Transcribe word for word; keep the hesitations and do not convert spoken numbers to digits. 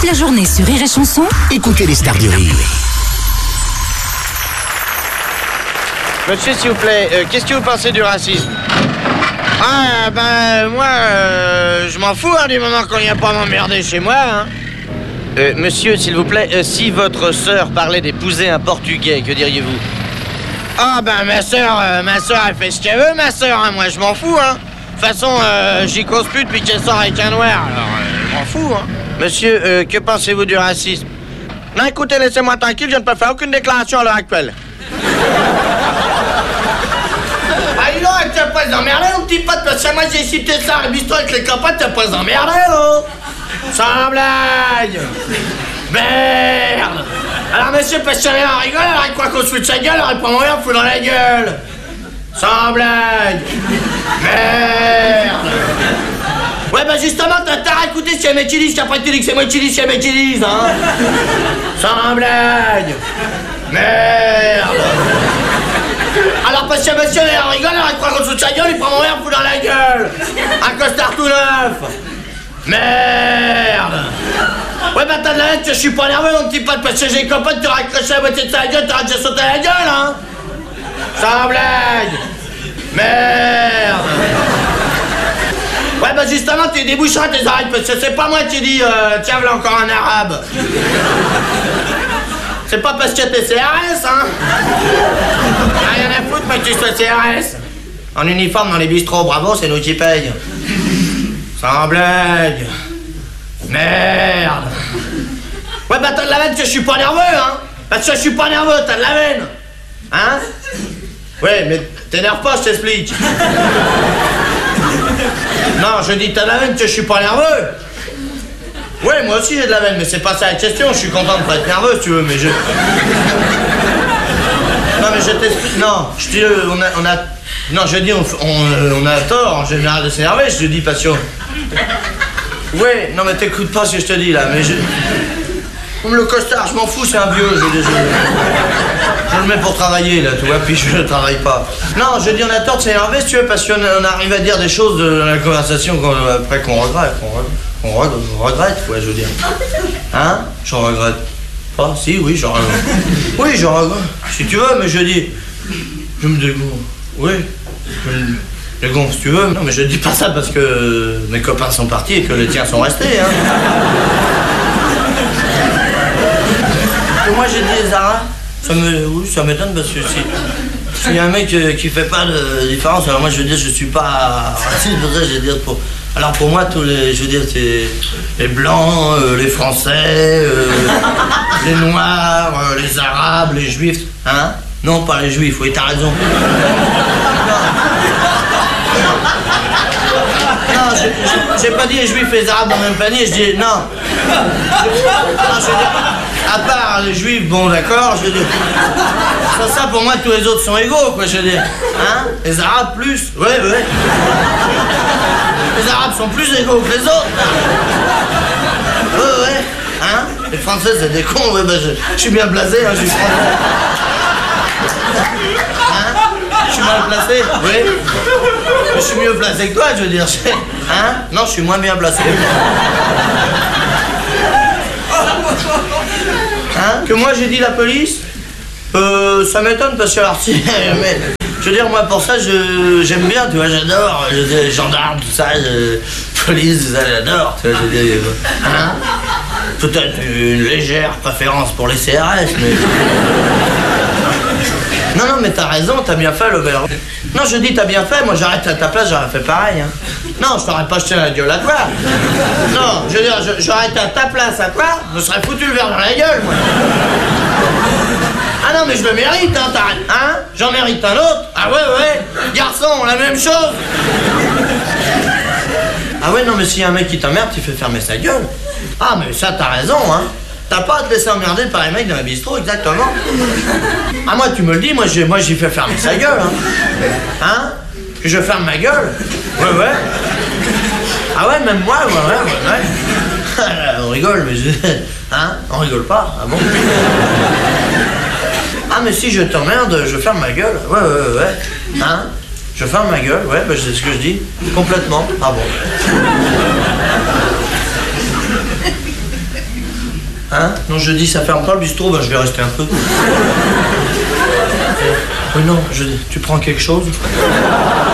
Toute la journée sur Rire et Chanson, écoutez les stars du rire. Monsieur, s'il vous plaît, euh, qu'est-ce que vous pensez du racisme? Ah, ben, moi, euh, je m'en fous, hein, du moment qu'on vient pas m'emmerder chez moi, hein. Euh, monsieur, s'il vous plaît, euh, si votre sœur parlait d'épouser un Portugais, que diriez-vous? Ah, ben, ma sœur, euh, ma sœur, elle fait ce qu'elle veut, ma sœur, hein, moi, je m'en fous, hein. De toute façon, euh, j'y cause plus depuis qu'elle sort avec un noir, alors, euh, je m'en fous, hein. Monsieur, euh, que pensez-vous du racisme? Non, écoutez, laissez-moi tranquille, je ne peux faire aucune déclaration à l'heure actuelle. Ah, dis donc, t'as pas emmerdé, mon petit pote, parce que moi j'ai cité ça, le bistrot avec les copains, t'as pas emmerdé, oh. Sans blague. Merde. Alors, monsieur, parce que rien en rigole, alors il croit qu'on se fout de sa gueule, alors il prend mon verre, fout dans la gueule. Sans blague. Merde. Ouais, bah justement, t'as t'as à écouter si elle m'utilise, qu'après tu dis que c'est moi qui utilise, si elle m'utilise, hein. Sans blague. Merde. Alors, parce que monsieur, il rigole, alors il croit qu'on se fout de sa gueule, il prend mon verre, fout dans la gueule. Un costard tout neuf. Merde. Ouais, bah t'as de la haine que je suis pas nerveux, mon petit pote, parce que j'ai des copains, tu raccroché la moitié de sa gueule, t'auras déjà sauté à la gueule, hein. Sans blague. Merde. Ouais, bah justement, tu déboucheras tes oreilles, parce que c'est pas moi qui dis, euh, tiens, voilà encore un arabe. C'est pas parce que t'es C R S, hein. Rien à foutre, pas que tu sois C R S. En uniforme dans les bistrots, bravo, c'est nous qui payent. Sans blague. Merde. Ouais, bah t'as de la veine que je suis pas nerveux, hein. Parce que je suis pas nerveux, t'as de la veine. Hein. Ouais, mais t'énerve pas, je t'explique. Non, je dis t'as de la veine que je suis pas nerveux. Ouais, moi aussi j'ai de la veine, mais c'est pas ça la question, je suis content de pas être nerveux, si tu veux, mais je... Non, mais je t'explique, non, je dis, euh, on a, on a... Non, je dis, on, on, euh, on a tort en général de s'énerver, je te dis, passion. Ouais, non, mais t'écoutes pas ce que je te dis, là, mais je... Comme le costard, je m'en fous, c'est un vieux, je, je, je... je le mets pour travailler, là, tu vois, puis je ne travaille pas. Non, je dis, on a tort de s'énerver, si tu veux, parce qu'on on arrive à dire des choses de la conversation qu'on, après qu'on regrette, qu'on regrette. On regrette, on regrette, ouais, je veux dire. Hein? J'en regrette pas, si, oui, j'en regrette. Oui, j'en regrette, si tu veux, mais je dis... Je me dégonfle, oui, je me dégonfle, si tu veux. Non, mais je dis pas ça parce que mes copains sont partis et que les tiens sont restés, hein. Que moi, j'ai dit Zara, ça me... Oui, ça m'étonne parce que si... S'il y a un mec euh, qui fait pas de différence, alors moi, je veux dire, je suis pas raciste, pour ça, je veux dire, pour... Alors pour moi, tous les, je veux dire, c'est les blancs, euh, les français, euh, les noirs, euh, les arabes, les juifs, hein? Non, pas les juifs, oui, t'as raison. Non, non j'ai pas dit les juifs et les arabes dans le même panier, je dis non. Non, je veux dire, à part les juifs, bon d'accord, je veux dire. Sans ça, pour moi, tous les autres sont égaux, quoi, je veux dire. Hein? Les arabes plus, ouais, ouais. Les arabes sont plus égaux que les autres. Ouais, ouais. Hein? Les français, c'est des cons, ouais, bah, je, je suis bien placé, hein, je suis français. Hein? Je suis mal placé, oui. Je suis mieux placé que toi, je veux dire. Hein? Non, je suis moins bien placé. Hein? Que moi, j'ai dit la police? Euh, ça m'étonne parce que, alors, si... mais, je veux dire, moi, pour ça, je, j'aime bien, tu vois, j'adore, je veux dire, les gendarmes, tout ça, je, police, tout ça, j'adore, tu vois, je veux dire, hein? Peut-être une légère préférence pour les C R S, mais... Non, non, mais t'as raison, t'as bien fait, le verre. Non, je dis, t'as bien fait, moi, j'arrête à ta place, j'aurais fait pareil, hein. Non, je t'aurais pas jeté la gueule à toi. Non, je veux dire, je, j'aurais été à ta place à toi, je me serais foutu le verre dans la gueule, moi. Ah non, mais je le mérite, hein, t'arrêtes, hein? J'en mérite un autre. Ah ouais, ouais, garçon, la même chose. Ah ouais, non, mais s'il y a un mec qui t'emmerde, tu fais fermer sa gueule. Ah, mais ça, t'as raison, hein. T'as pas à te laisser emmerder par les mecs dans le bistrot, exactement. Ah, moi, tu me le dis, moi, j'ai, moi, j'y fais fermer sa gueule, hein. Hein? Que je ferme ma gueule? Ouais, ouais. Ah ouais, même moi, ouais, ouais, ouais, ouais. On rigole, mais je... Hein? On rigole pas, ah bon? Ah, mais si je t'emmerde, je ferme ma gueule. Ouais, ouais, ouais, ouais. Hein? Je ferme ma gueule, ouais, bah, c'est ce que je dis. Complètement. Ah bon. Hein? Non, jeudi, ça ferme pas le bistrot, ben je vais rester un peu. Oui, non, je dis, tu prends quelque chose?